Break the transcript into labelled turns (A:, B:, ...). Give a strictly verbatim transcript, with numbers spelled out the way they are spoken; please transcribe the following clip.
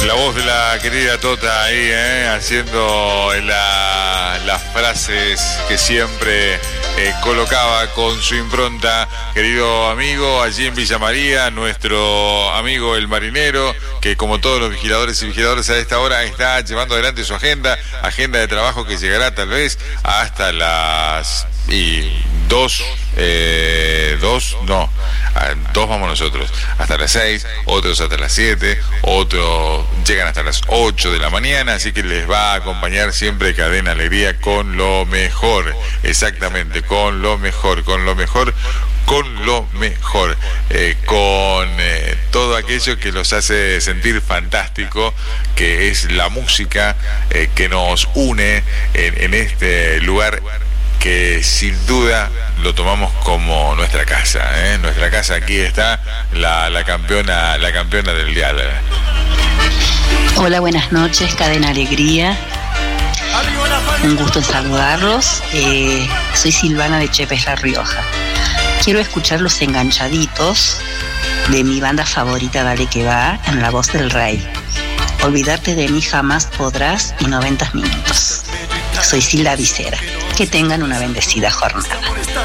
A: La voz de la querida Tota ahí, ¿eh? haciendo la, las frases que siempre eh, colocaba con su impronta. Querido amigo, allí en Villa María, nuestro amigo el marinero, que como todos los vigiladores y vigiladoras a esta hora está llevando adelante su agenda, agenda de trabajo que llegará tal vez hasta las y dos, eh, dos, no, dos vamos nosotros, hasta las seis, otros hasta las siete, otros llegan hasta las ocho de la mañana, así que les va a acompañar siempre Cadena Alegría con lo mejor, exactamente, con lo mejor, con lo mejor, con lo mejor, eh, con eh, todo aquello que los hace sentir fantástico, que es la música eh, que nos une en, en este lugar que sin duda lo tomamos como nuestra casa, ¿eh? Nuestra casa. Aquí está la, la campeona, la campeona del dial.
B: Hola, buenas noches, Cadena Alegría. Un gusto en saludarlos. Eh, soy Silvana de Chepes La Rioja. Quiero escuchar Los Enganchaditos de mi banda favorita, Dale que va, en la voz del Rey. Olvidarte de mí jamás podrás y noventa minutos. Soy Silda Vicera. Que tengan una bendecida jornada.